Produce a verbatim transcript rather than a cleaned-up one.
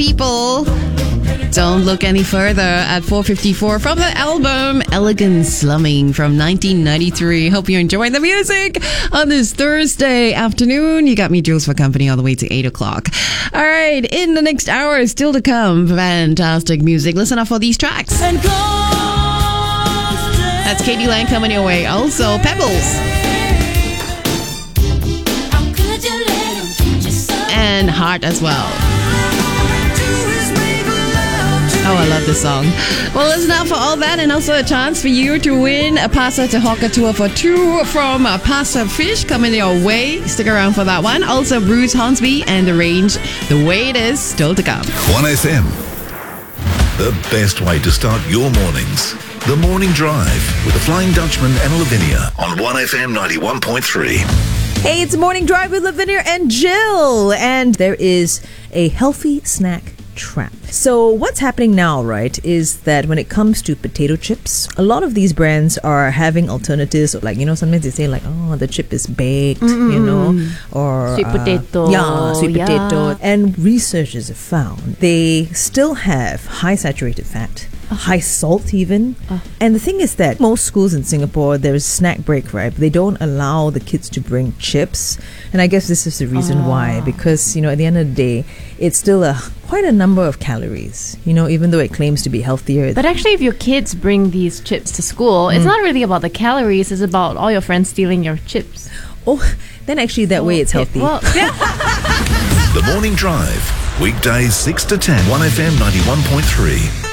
people. Don't look any further at four fifty-four from the album Elegant Slumming from nineteen ninety-three. Hope you're enjoying the music on this Thursday afternoon. You got me, Jules, for company all the way to eight o'clock. All right, in the next hour, still to come, fantastic music. Listen up for these tracks. That's Katie Lang coming your way. Also, Pebbles. And Heart as well. Oh, I love this song. Well, listen out for all that, and also a chance for you to win a Pasa to Hawker tour for two from uh, Pasa Fish coming your way. Stick around for that one. Also, Bruce Hornsby and The Range, The Way It Is, still to come. one F M, the best way to start your mornings. The Morning Drive with the Flying Dutchman and Lavinia on one F M ninety-one point three. Hey, it's Morning Drive with Lavinia and Jill, and there is a healthy snack trap. So what's happening now, right, is that when it comes to potato chips, a lot of these brands are having alternatives. Like, you know, sometimes they say like, oh, the chip is baked, mm-hmm. you know, or sweet uh, potato. Yeah, sweet yeah. potato. And researchers have found they still have high saturated fat, uh, high salt even. Uh. And the thing is that most schools in Singapore, there's snack break, right? But they don't allow the kids to bring chips. And I guess this is the reason uh. why, because, you know, at the end of the day, it's still a quite a number of calories, you know, even though it claims to be healthier. But actually, if your kids bring these chips to school, mm. it's not really about the calories, it's about all your friends stealing your chips. Oh, then actually that oh, way it's healthy. Well, yeah. The Morning Drive, weekdays six to ten, one F M ninety-one point three.